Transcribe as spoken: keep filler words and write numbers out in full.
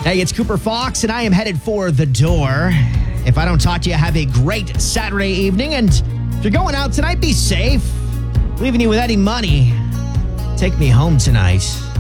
Hey, it's Cooper Fox, and I am headed for the door. If I don't talk to you, have a great Saturday evening. And if you're going out tonight, be safe. Leaving you with any money, take me home tonight.